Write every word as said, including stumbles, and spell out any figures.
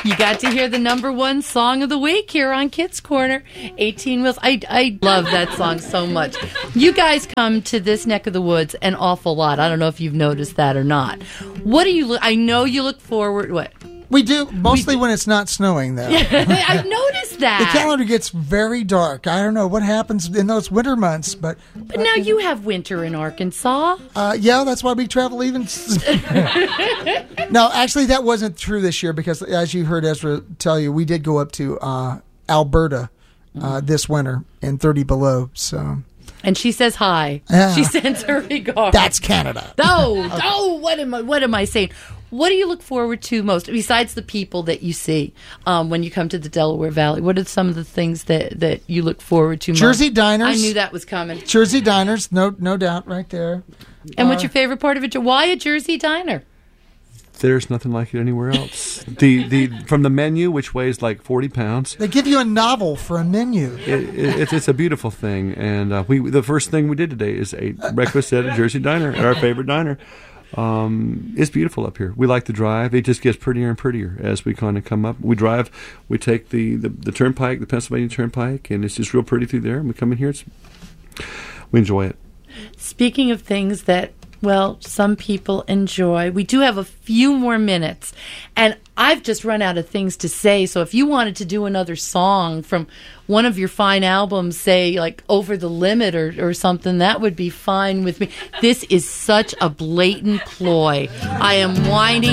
You got to hear the number one song of the week here on Kids Corner, eighteen Wheels. I, I love that song so much. You guys come to this neck of the woods an awful lot. I don't know if you've noticed that or not. What do you look, I know you look forward, what? We do, mostly we, when it's not snowing, though. I've noticed that. The calendar gets very dark. I don't know what happens in those winter months, but... But now you have winter in Arkansas. Uh, yeah, that's why we travel even... No, actually, that wasn't true this year because, as you heard Ezra tell you, we did go up to uh, Alberta uh, this winter in thirty below, so... And she says hi. Yeah. She sends her regards. That's Canada. Oh, oh, what am I, what am I saying? What do you look forward to most, besides the people that you see um, when you come to the Delaware Valley? What are some of the things that, that you look forward to most? Jersey Diners. I knew that was coming. Jersey Diners, no no doubt, right there. And uh, what's your favorite part of it? Why a Jersey Diner? There's nothing like it anywhere else. the the From the menu, which weighs like forty pounds. They give you a novel for a menu. It, it, it's, it's a beautiful thing. And uh, we the first thing we did today is ate breakfast at a Jersey Diner, at our favorite diner. Um, it's beautiful up here. We like to drive. It just gets prettier and prettier as we kind of come up. We drive, we take the, the, the turnpike, the Pennsylvania Turnpike, and it's just real pretty through there. And we come in here, it's, we enjoy it. Speaking of things that, well, some people enjoy, we do have a few more minutes, and I've just run out of things to say. So if you wanted to do another song from one of your fine albums, say like Over the Limit or, or something, that would be fine with me. This is such a blatant ploy. I am whining.